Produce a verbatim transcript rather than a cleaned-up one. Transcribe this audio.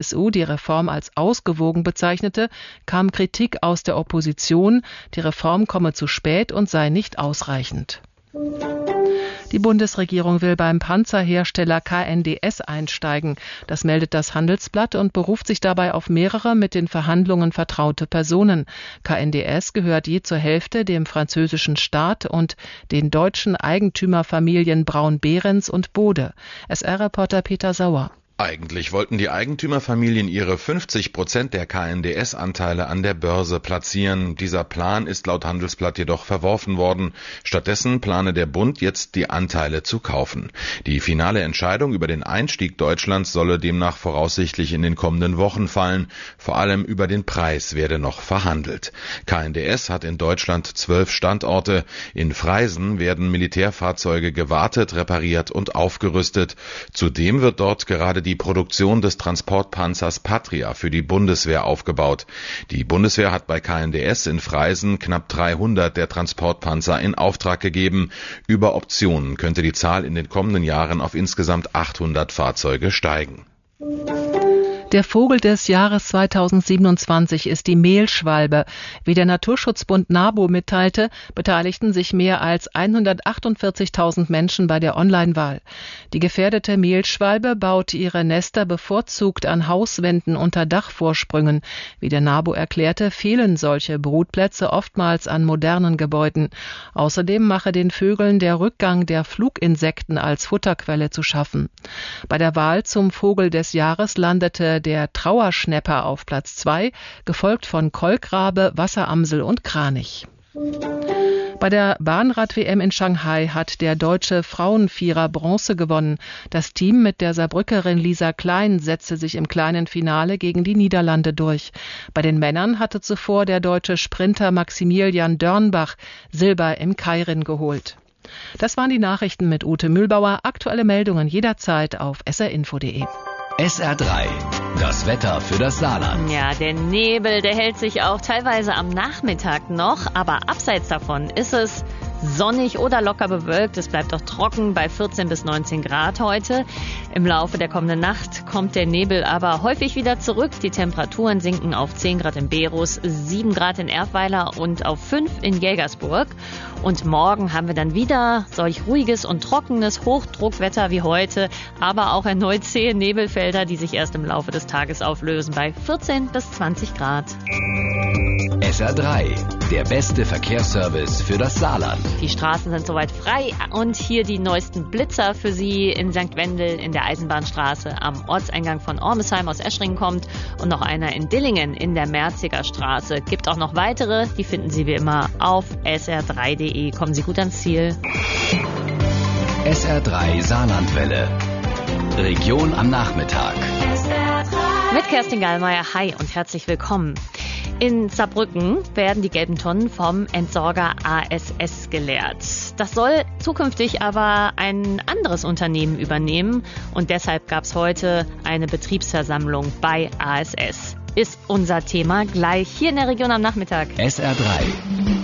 S U die Reform als ausgewogen bezeichnete, kam Kritik aus der Opposition, die Reform komme zu spät und sei nicht ausreichend. Die Bundesregierung will beim Panzerhersteller K N D S einsteigen. Das meldet das Handelsblatt und beruft sich dabei auf mehrere mit den Verhandlungen vertraute Personen. K N D S gehört je zur Hälfte dem französischen Staat und den deutschen Eigentümerfamilien Braun-Behrens und Bode. S R-Reporter Peter Sauer. Eigentlich wollten die Eigentümerfamilien ihre fünfzig Prozent der K N D S-Anteile an der Börse platzieren. Dieser Plan ist laut Handelsblatt jedoch verworfen worden. Stattdessen plane der Bund jetzt, die Anteile zu kaufen. Die finale Entscheidung über den Einstieg Deutschlands solle demnach voraussichtlich in den kommenden Wochen fallen. Vor allem über den Preis werde noch verhandelt. K N D S hat in Deutschland zwölf Standorte. In Freisen werden Militärfahrzeuge gewartet, repariert und aufgerüstet. Zudem wird dort gerade die Produktion des Transportpanzers Patria für die Bundeswehr aufgebaut. Die Bundeswehr hat bei K N D S in Freisen knapp dreihundert der Transportpanzer in Auftrag gegeben. Über Optionen könnte die Zahl in den kommenden Jahren auf insgesamt achthundert Fahrzeuge steigen. Der Vogel des Jahres zweitausendsiebenundzwanzig ist die Mehlschwalbe. Wie der Naturschutzbund NABU mitteilte, beteiligten sich mehr als hundertachtundvierzigtausend Menschen bei der Online-Wahl. Die gefährdete Mehlschwalbe baut ihre Nester bevorzugt an Hauswänden unter Dachvorsprüngen. Wie der NABU erklärte, fehlen solche Brutplätze oftmals an modernen Gebäuden. Außerdem mache den Vögeln der Rückgang der Fluginsekten als Futterquelle zu schaffen. Bei der Wahl zum Vogel des Jahres landete der Trauerschnäpper auf Platz zwei, gefolgt von Kolkrabe, Wasseramsel und Kranich. Bei der Bahnrad-W M in Shanghai hat der deutsche Frauenvierer Bronze gewonnen. Das Team mit der Saarbrückerin Lisa Klein setzte sich im kleinen Finale gegen die Niederlande durch. Bei den Männern hatte zuvor der deutsche Sprinter Maximilian Dörnbach Silber im Keirin geholt. Das waren die Nachrichten mit Ute Mühlbauer. Aktuelle Meldungen jederzeit auf s r info punkt d e. S R drei, das Wetter für das Saarland. Ja, der Nebel, der hält sich auch teilweise am Nachmittag noch, aber abseits davon ist es sonnig oder locker bewölkt. Es bleibt auch trocken bei vierzehn bis neunzehn Grad heute. Im Laufe der kommenden Nacht kommt der Nebel aber häufig wieder zurück. Die Temperaturen sinken auf zehn Grad in Berus, sieben Grad in Erfweiler und auf fünf in Jägersburg. Und morgen haben wir dann wieder solch ruhiges und trockenes Hochdruckwetter wie heute, aber auch erneut zähe Nebelfelder, die sich erst im Laufe des Tages auflösen bei vierzehn bis zwanzig Grad. S R drei, der beste Verkehrsservice für das Saarland. Die Straßen sind soweit frei und hier die neuesten Blitzer für Sie in Sankt Wendel in der Eisenbahnstraße am Ortseingang von Ormesheim aus Eschringen kommt und noch einer in Dillingen in der Merziger Straße. Gibt auch noch weitere, die finden Sie wie immer auf s r drei punkt d e. Kommen Sie gut ans Ziel. S R drei Saarlandwelle. Region am Nachmittag. Mit Kerstin Gallmeier, hi und herzlich willkommen. In Saarbrücken werden die gelben Tonnen vom Entsorger A S S geleert. Das soll zukünftig aber ein anderes Unternehmen übernehmen und deshalb gab es heute eine Betriebsversammlung bei A S S. Ist unser Thema gleich hier in der Region am Nachmittag. S R drei.